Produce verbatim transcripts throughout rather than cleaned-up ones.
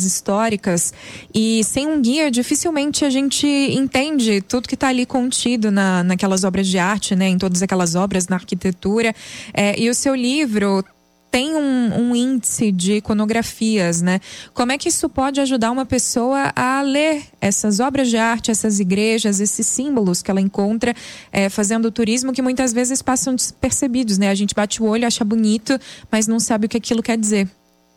históricas, e sem um guia dificilmente a gente entende tudo que está ali contido na, naquelas obras de arte, né, em todas aquelas obras, na arquitetura. É, e o seu livro tem um, um índice de iconografias, né? Como é que isso pode ajudar uma pessoa a ler essas obras de arte, essas igrejas, esses símbolos que ela encontra é, fazendo turismo, que muitas vezes passam despercebidos, né? A gente bate o olho, acha bonito, mas não sabe o que aquilo quer dizer.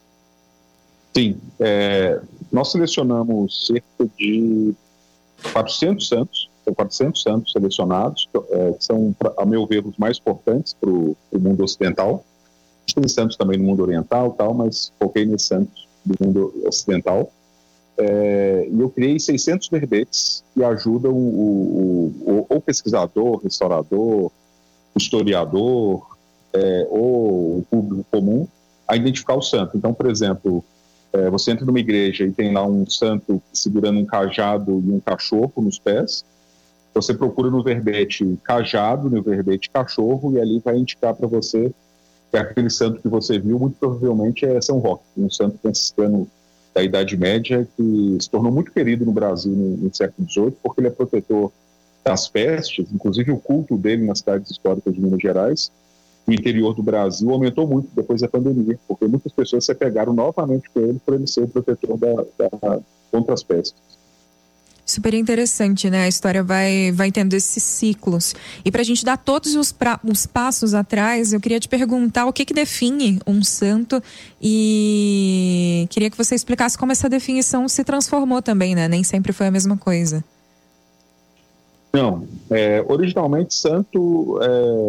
Sim, é, nós selecionamos cerca de quatrocentos santos, são quatrocentos santos selecionados, é, que são, a meu ver, os mais importantes para o mundo ocidental. Tem santos também no mundo oriental, tal, mas foquei nesses santos do mundo ocidental. É, e eu criei seiscentos verbetes que ajudam o, o, o, o pesquisador, restaurador, o historiador é, ou o público comum a identificar o santo. Então, por exemplo, é, você entra numa igreja e tem lá um santo segurando um cajado e um cachorro nos pés. Você procura no verbete cajado, no verbete cachorro, e ali vai indicar para você que aquele santo que você viu, muito provavelmente é São Roque, um santo franciscano da Idade Média que se tornou muito querido no Brasil no, no século dezoito, porque ele é protetor das pestes, inclusive o culto dele nas cidades históricas de Minas Gerais, no interior do Brasil, aumentou muito depois da pandemia, porque muitas pessoas se apegaram novamente com ele por ele ser o protetor da, da, contra as pestes. Super interessante, né? A história vai, vai tendo esses ciclos. E para a gente dar todos os, pra, os passos atrás, eu queria te perguntar o que, que define um santo, e queria que você explicasse como essa definição se transformou também, né? Nem sempre foi a mesma coisa. Não. É, originalmente, santo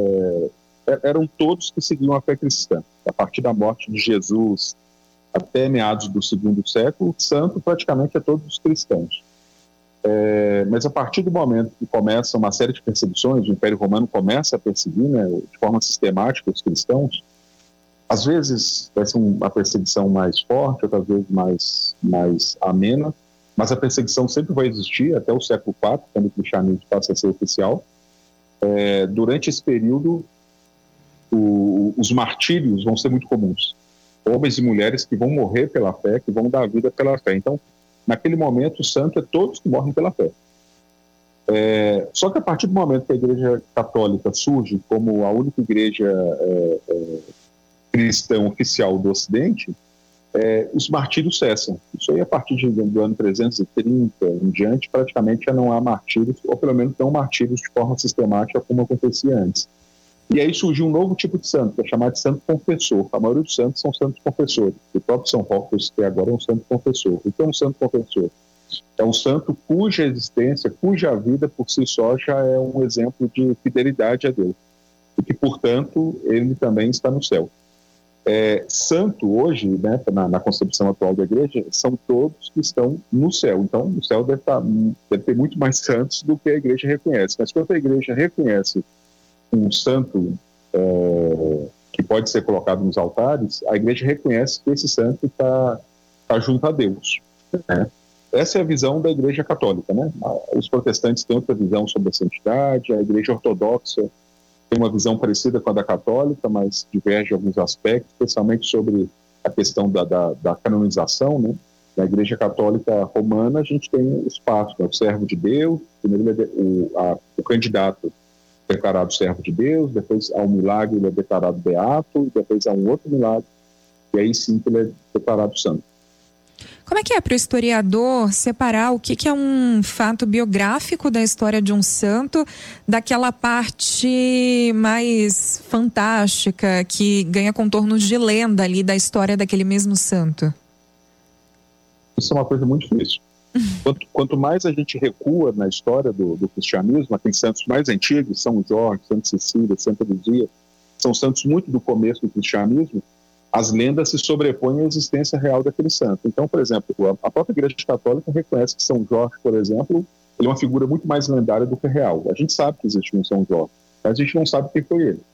é, eram todos que seguiam a fé cristã. A partir da morte de Jesus até meados do segundo século, santo praticamente é todos os cristãos. É, mas a partir do momento que começa uma série de perseguições, o Império Romano começa a perseguir, né, de forma sistemática os cristãos, às vezes vai ser uma perseguição mais forte, outras vezes mais, mais amena, mas a perseguição sempre vai existir até o século quatro, quando o cristianismo passa a ser oficial. É, durante esse período, o, os martírios vão ser muito comuns. Homens e mulheres que vão morrer pela fé, que vão dar a vida pela fé. Então, naquele momento, o santo é todos que morrem pela fé. É, só que a partir do momento que a Igreja Católica surge como a única igreja é, é, cristã oficial do Ocidente, é, os martírios cessam. Isso aí, a partir de, do ano trezentos e trinta em diante, praticamente já não há martírios, ou pelo menos não martírios de forma sistemática como acontecia antes. E aí surgiu um novo tipo de santo, que é chamado de santo confessor. A maioria dos santos são santos confessores. O próprio São Roque, que agora é um santo confessor. O que é um santo confessor? É um santo cuja existência, cuja vida por si só já é um exemplo de fidelidade a Deus. E que, portanto, ele também está no céu. É, santo hoje, né, na, na concepção atual da igreja, são todos que estão no céu. Então, o céu deve, estar, deve ter muito mais santos do que a igreja reconhece. Mas quando a igreja reconhece um santo é, que pode ser colocado nos altares, a igreja reconhece que esse santo está tá junto a Deus, né? Essa é a visão da Igreja Católica, né? Os protestantes têm outra visão sobre a santidade, a Igreja Ortodoxa tem uma visão parecida com a da Católica, mas diverge em alguns aspectos, especialmente sobre a questão da, da, da canonização, né? Na Igreja Católica Romana, a gente tem os passos, né? O servo de Deus, primeiro o, a, o candidato declarado servo de Deus, depois há um milagre, ele é declarado beato, depois há um outro milagre, e aí sim que ele é declarado santo. Como é que é para o historiador separar o que, que é um fato biográfico da história de um santo daquela parte mais fantástica, que ganha contornos de lenda ali da história daquele mesmo santo? Isso é uma coisa muito difícil. Quanto, quanto mais a gente recua na história do, do cristianismo, aqueles santos mais antigos, São Jorge, Santa Cecília, Santa Luzia, são santos muito do começo do cristianismo, as lendas se sobrepõem à existência real daquele santo. Então, por exemplo, a própria Igreja Católica reconhece que São Jorge, por exemplo, ele é uma figura muito mais lendária do que real. A gente sabe que existe um São Jorge, mas a gente não sabe quem foi ele.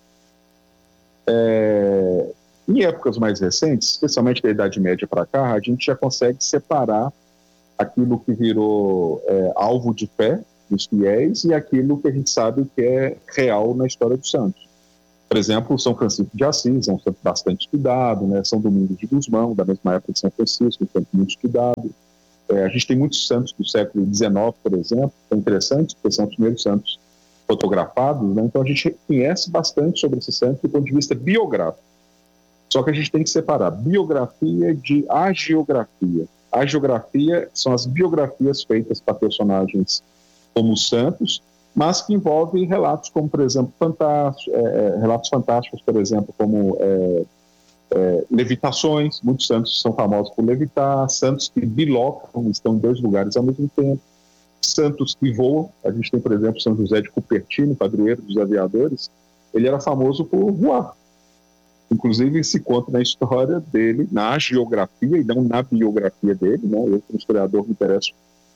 É... Em épocas mais recentes, especialmente da Idade Média para cá, a gente já consegue separar aquilo que virou é, alvo de fé dos fiéis e aquilo que a gente sabe que é real na história dos santos. Por exemplo, São Francisco de Assis é um santo bastante estudado, né? São Domingos de Gusmão, da mesma época de São Francisco, um santo muito estudado. É, a gente tem muitos santos do século dezenove, por exemplo, que são interessantes, porque são os primeiros santos fotografados, né? Então a gente conhece bastante sobre esses santos do ponto de vista biográfico. Só que a gente tem que separar biografia de agiografia. A geografia são as biografias feitas para personagens como santos, mas que envolvem relatos como, por exemplo, fantásticos, é, relatos fantásticos, por exemplo, como é, é, levitações. Muitos santos são famosos por levitar, santos que bilocam, estão em dois lugares ao mesmo tempo, santos que voam. A gente tem, por exemplo, São José de Cupertino, padroeiro dos aviadores. Ele era famoso por voar. Inclusive, se conta na história dele, na geografia e não na biografia dele, né? Eu, como historiador, me interesso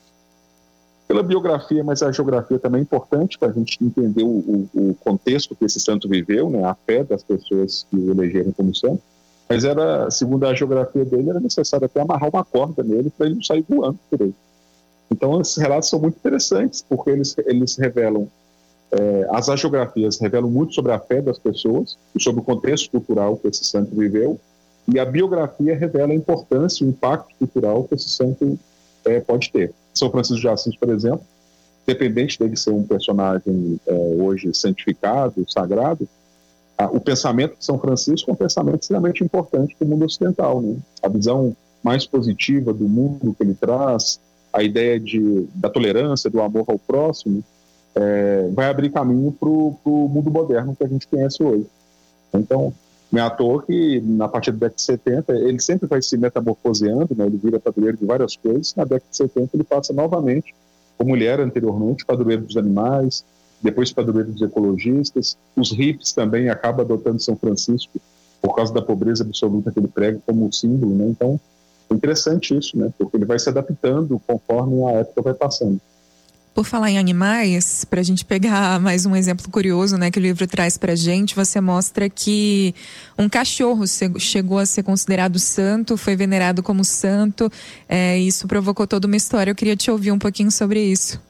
pela biografia, mas a geografia também é importante para a gente entender o, o, o contexto que esse santo viveu, né? A fé das pessoas que o elegeram como santo. Mas era, segundo a geografia dele, era necessário até amarrar uma corda nele para ele não sair voando por aí. Então, esses relatos são muito interessantes, porque eles, eles revelam É, as agiografias revelam muito sobre a fé das pessoas e sobre o contexto cultural que esse santo viveu, e a biografia revela a importância e o impacto cultural que esse santo é, pode ter. São Francisco de Assis, por exemplo, independente dele ser um personagem é, hoje santificado, sagrado, a, o pensamento de São Francisco é um pensamento extremamente importante para o mundo ocidental, né? A visão mais positiva do mundo que ele traz, a ideia de, da tolerância, do amor ao próximo, É, vai abrir caminho para o mundo moderno que a gente conhece hoje. Então, não é à toa que, na partir da década de setenta, ele sempre vai se metamorfoseando, né? Ele vira padroeiro de várias coisas. Na década de setenta, ele passa novamente, como ele era anteriormente, padroeiro dos animais, depois padroeiro dos ecologistas. Os hippies também acabam adotando São Francisco por causa da pobreza absoluta que ele prega como símbolo, né? Então, é interessante isso, né? Porque ele vai se adaptando conforme a época vai passando. Por falar em animais, para a gente pegar mais um exemplo curioso, né, que o livro traz para a gente, você mostra que um cachorro chegou a ser considerado santo, foi venerado como santo, é, isso provocou toda uma história. Eu queria te ouvir um pouquinho sobre isso.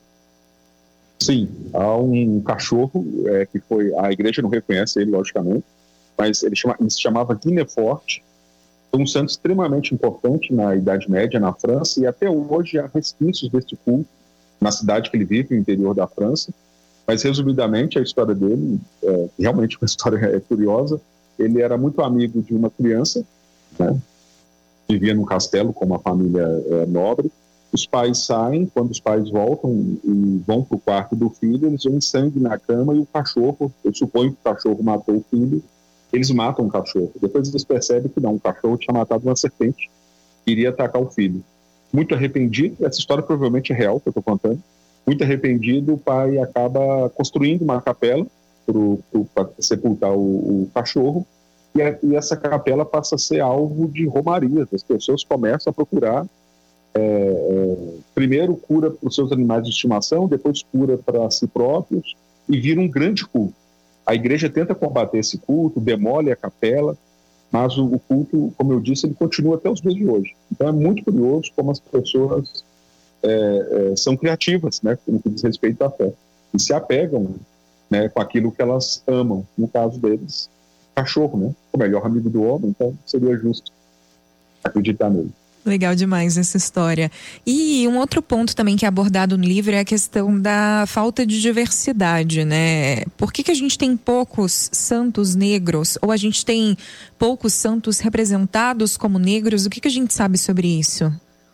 Sim, há um cachorro é, que foi, a igreja não reconhece ele, logicamente, mas ele, chama, ele se chamava Guinéfort, um santo extremamente importante na Idade Média na França, e até hoje há resquícios deste culto na cidade que ele vive, no interior da França. Mas, resumidamente, a história dele é realmente uma história curiosa. Ele era muito amigo de uma criança, né? Vivia num castelo com uma família é, nobre. Os pais saem, quando os pais voltam e vão para o quarto do filho, eles veem sangue na cama e o cachorro, eu suponho que o cachorro matou o filho, eles matam o cachorro. Depois eles percebem que não, o cachorro tinha matado uma serpente que iria atacar o filho. Muito arrependido, essa história provavelmente é real, que eu estou contando. Muito arrependido, o pai acaba construindo uma capela para sepultar o, o cachorro, e, a, e essa capela passa a ser alvo de romarias. As pessoas começam a procurar, é, é, primeiro cura para os seus animais de estimação, depois cura para si próprios, e vira um grande culto. A igreja tenta combater esse culto, demole a capela, mas o, o culto, como eu disse, ele continua até os dias de hoje. Então é muito curioso como as pessoas é, é, são criativas, né, no que diz respeito à fé, e se apegam, né, com aquilo que elas amam. No caso deles, cachorro, né, o melhor amigo do homem, então seria justo acreditar nele. Legal demais essa história. E um outro ponto também que é abordado no livro é a questão da falta de diversidade, né? Por que que a gente tem poucos santos negros? Ou a gente tem poucos santos representados como negros? O que que a gente sabe sobre isso?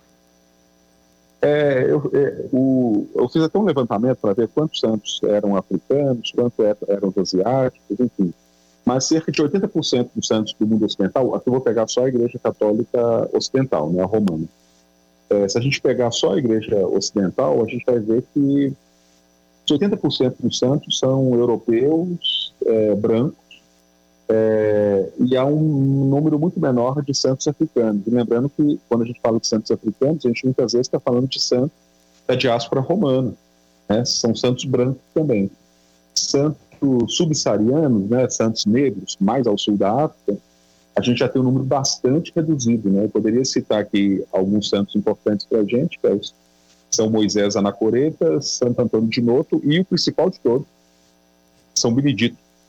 É, eu, é, o, eu fiz até um levantamento para ver quantos santos eram africanos, quantos eram asiáticos, enfim. Mas cerca de oitenta por cento dos santos do mundo ocidental, aqui eu vou pegar só a Igreja Católica Ocidental, né, a romana. É, se a gente pegar só a Igreja Ocidental, a gente vai ver que oitenta por cento dos santos são europeus, é, brancos, é, e há um número muito menor de santos africanos. E lembrando que, quando a gente fala de santos africanos, a gente muitas vezes está falando de santos da diáspora romana, né, são santos brancos também. Santos subsaarianos, né, santos negros, mais ao sul da África, a gente já tem um número bastante reduzido, né? Eu poderia citar aqui alguns santos importantes para a gente, que é São Moisés Anacoreta, Santo Antônio de Noto e o principal de todos, São Benedito,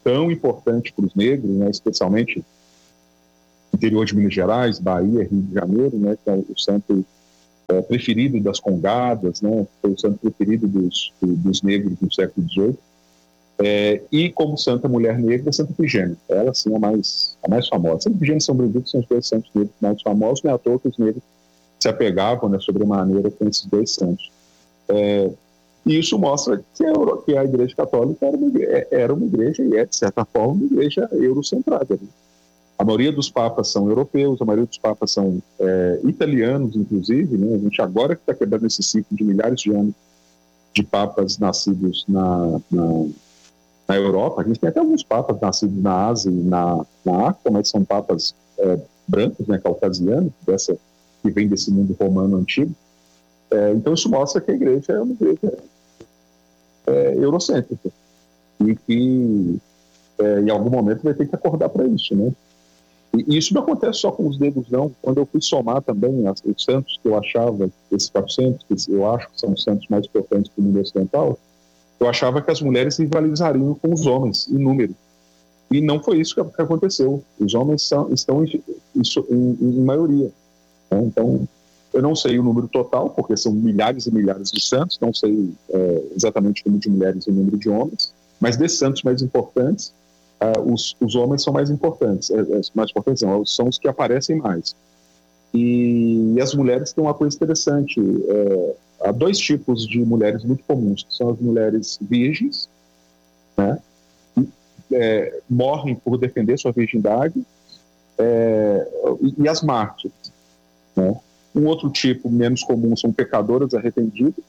tão importante para os negros, né, especialmente no interior de Minas Gerais, Bahia, Rio de Janeiro, né, que é o santo é, preferido das congadas, né, foi o santo preferido dos, dos negros no século dezoito. É, e como santa mulher negra, Santa Efigênia. Ela, sim, é a mais, a mais famosa. Santa Efigênia e São Benedito são os dois santos negros mais famosos, não é à toa que os negros se apegavam, né, sobremaneira com esses dois santos. É, e isso mostra que a, que a Igreja Católica era uma, era uma igreja, e é, de certa forma, uma igreja eurocentrada. Né? A maioria dos papas são europeus, a maioria dos papas são é, italianos, inclusive. Né? A gente agora que está quebrando esse ciclo de milhares de anos de papas nascidos na... na Na Europa, a gente tem até alguns papas nascidos na Ásia e na, na África, mas são papas é, brancos, né, caucasianos, dessa, que vem desse mundo romano antigo. É, então isso mostra que a igreja é uma igreja é, eurocêntrica e que é, em algum momento vai ter que acordar para isso, né? E, e isso não acontece só com os negros, não. Quando eu fui somar também as, os santos que eu achava, esses quatrocentos, que eu acho que são os santos mais importantes do mundo ocidental, eu achava que as mulheres rivalizariam com os homens em número. E não foi isso que aconteceu. Os homens são, estão em, em, em maioria. Então, eu não sei o número total, porque são milhares e milhares de santos, não sei é, exatamente o número de mulheres e o número de homens, mas desses santos mais importantes, uh, os, os homens são mais importantes. É, é, mais importantes não, são os que aparecem mais. E, e as mulheres têm uma coisa interessante. É, há dois tipos de mulheres muito comuns, que são as mulheres virgens, né, que é, morrem por defender sua virgindade, é, e, e as mártires. Né. Um outro tipo menos comum são pecadoras arrependidas.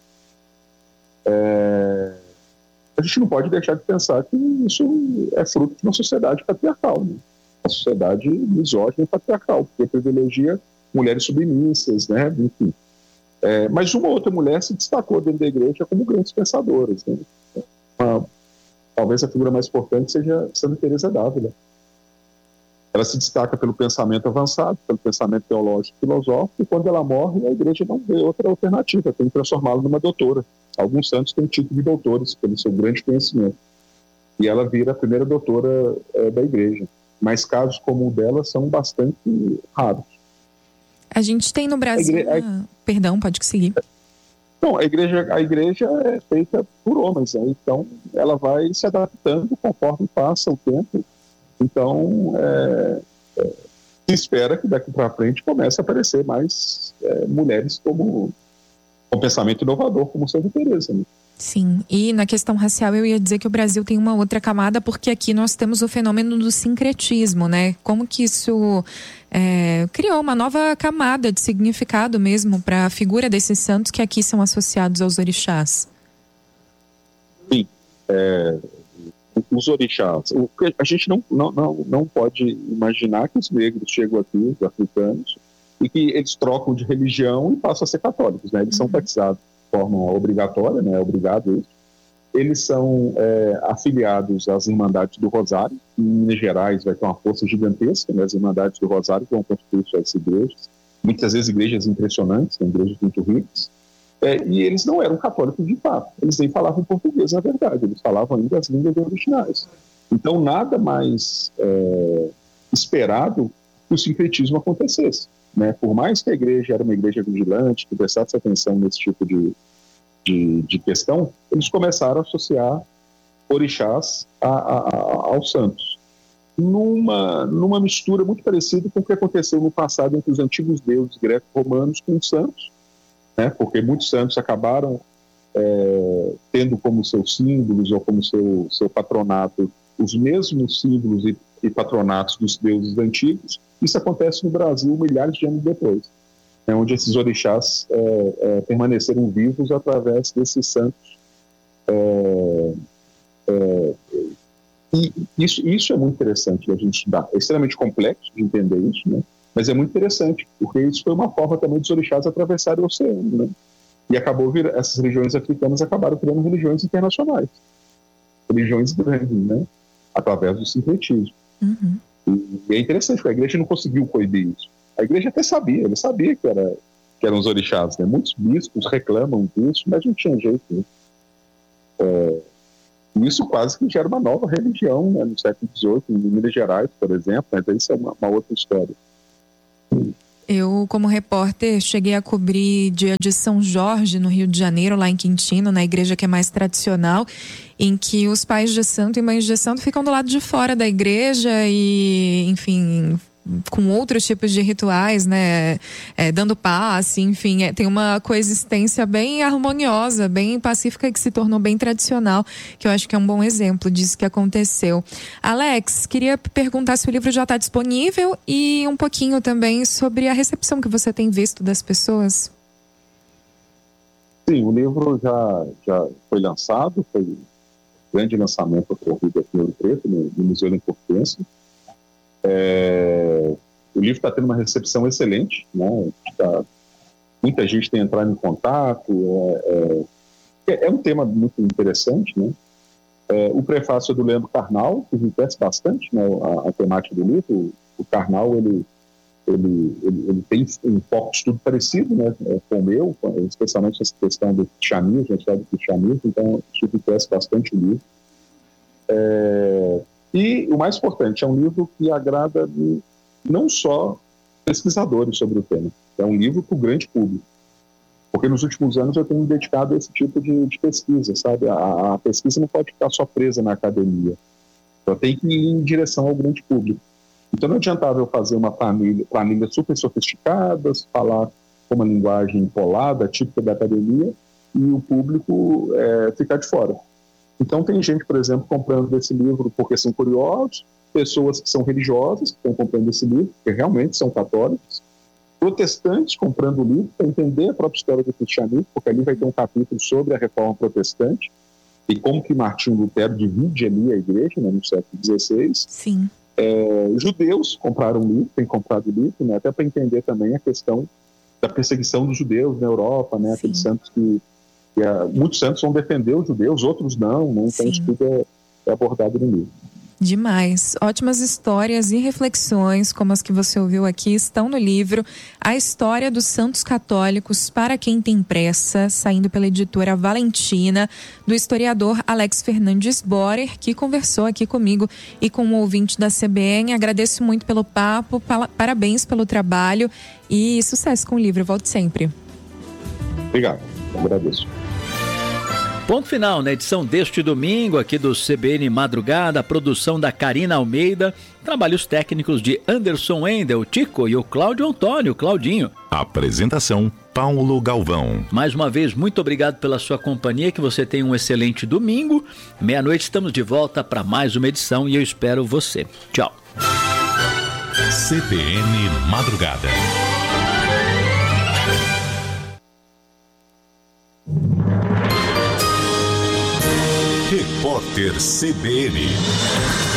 É, a gente não pode deixar de pensar que isso é fruto de uma sociedade patriarcal, né, uma sociedade misógina e patriarcal, porque privilegia mulheres submissas, né, enfim. É, mas uma outra mulher se destacou dentro da igreja como grandes pensadoras. Né? Uma, talvez a figura mais importante seja Santa Teresa d'Ávila. Ela se destaca pelo pensamento avançado, pelo pensamento teológico e filosófico, e quando ela morre, a igreja não vê outra alternativa, tem que transformá-la numa doutora. Alguns santos têm título de doutores, pelo seu grande conhecimento. E ela vira a primeira doutora é, da igreja. Mas casos como o dela são bastante raros. A gente tem no Brasil... A igreja, a... Perdão, pode seguir. Não, a igreja, a igreja é feita por homens, né? Então ela vai se adaptando conforme passa o tempo. Então é, é, se espera que daqui para frente comece a aparecer mais é, mulheres como, com pensamento inovador, como Santa Teresa, né? Sim, e na questão racial eu ia dizer que o Brasil tem uma outra camada, porque aqui nós temos o fenômeno do sincretismo, né? Como que isso é, criou uma nova camada de significado mesmo para a figura desses santos que aqui são associados aos orixás. Sim, é, os orixás. O, a gente não, não, não, não pode imaginar que os negros chegam aqui, os africanos, e que eles trocam de religião e passam a ser católicos, né? Eles uhum. são batizados de forma obrigatória, né? É obrigado isso. Eles são é, afiliados às Irmandades do Rosário. Em Minas Gerais vai ter uma força gigantesca, né? As Irmandades do Rosário vão construir suas igrejas, muitas vezes igrejas impressionantes, né? Igrejas muito ricas. É, e eles não eram católicos de fato, eles nem falavam português, na verdade, eles falavam ainda as línguas originais. Então, nada mais é, esperado que o sincretismo acontecesse. Né? Por mais que a igreja era uma igreja vigilante, que prestasse atenção nesse tipo de, de, de questão, eles começaram a associar orixás a, a, a, aos santos. Numa, numa mistura muito parecida com o que aconteceu no passado entre os antigos deuses greco-romanos com os santos, né? Porque muitos santos acabaram é, tendo como seus símbolos ou como seu, seu patronato os mesmos símbolos e, e patronatos dos deuses antigos. Isso acontece no Brasil milhares de anos depois, né, onde esses orixás é, é, permaneceram vivos através desses santos. É, é, e isso, isso é muito interessante a gente estudar. É extremamente complexo de entender isso, né, mas é muito interessante, porque isso foi uma forma também dos orixás atravessarem o oceano. Né, e acabou vir, essas religiões africanas acabaram criando religiões internacionais, religiões grandes, né, através do sincretismo. Uhum. E é interessante, porque a igreja não conseguiu coibir isso. A igreja até sabia, ele sabia que, era, que eram os orixás, né? Muitos bispos reclamam disso, mas não tinha jeito. Né? É, Isso quase que gera uma nova religião, né, no século dezoito, em Minas Gerais, por exemplo, mas isso é uma, uma outra história. Eu, como repórter, cheguei a cobrir dia de São Jorge, no Rio de Janeiro, lá em Quintino, na igreja que é mais tradicional, em que os pais de santo e mães de santo ficam do lado de fora da igreja e, enfim, com outros tipos de rituais, né, é, dando passe, enfim, é, tem uma coexistência bem harmoniosa, bem pacífica, que se tornou bem tradicional, que eu acho que é um bom exemplo disso que aconteceu. Alex, queria perguntar se o livro já está disponível e um pouquinho também sobre a recepção que você tem visto das pessoas. Sim, o livro já, já foi lançado, foi um grande lançamento ocorrido aqui no Ouro Preto, no, no Museu da Importância. É, o livro está tendo uma recepção excelente, né? Tá, muita gente tem entrado em contato, é, é, é um tema muito interessante, né? É, o prefácio é do Leandro Carnal, que enriquece bastante, né, a, a temática do livro. O, o Carnal ele, ele, ele, ele tem um foco de estudo parecido, né, com o meu, especialmente essa questão do cristianismo, a história do cristianismo, então isso enriquece bastante o livro. É, E o mais importante, é um livro que agrada não só pesquisadores sobre o tema, é um livro para o grande público. Porque nos últimos anos eu tenho me dedicado a esse tipo de, de pesquisa, sabe? A, a pesquisa não pode ficar só presa na academia. Ela tem que ir em direção ao grande público. Então não adiantava eu fazer uma planilha, planilha super sofisticada, falar com uma linguagem empolada, típica da academia, e o público é, ficar de fora. Então tem gente, por exemplo, comprando esse livro porque são curiosos, pessoas que são religiosas que estão comprando esse livro, que realmente são católicos, protestantes comprando o livro para entender a própria história do cristianismo, porque ali vai ter um capítulo sobre a reforma protestante e como que Martinho Lutero divide ali a igreja, né, no século dezesseis. Sim. É, judeus compraram o livro, têm comprado o livro, né, até para entender também a questão da perseguição dos judeus na Europa, né, aqueles santos que Que, uh, muitos santos vão defender os judeus, outros não, né? Então isso tudo é, é abordado no livro. Demais. Ótimas histórias e reflexões, como as que você ouviu aqui, estão no livro A História dos Santos Católicos para Quem Tem Pressa, saindo pela editora Valentina, do historiador Alex Fernandes Borer, que conversou aqui comigo e com o ouvinte da C B N. Agradeço muito pelo papo, parabéns pelo trabalho e sucesso com o livro. Volte sempre. Obrigado, eu agradeço. Ponto final na edição deste domingo aqui do C B N Madrugada, a produção da Karina Almeida, trabalhos técnicos de Anderson Wendel, Tico e o Cláudio Antônio, Claudinho. Apresentação, Paulo Galvão. Mais uma vez, muito obrigado pela sua companhia, que você tenha um excelente domingo. Meia-noite estamos de volta para mais uma edição e eu espero você. Tchau. C B N Madrugada. Repórter C B N.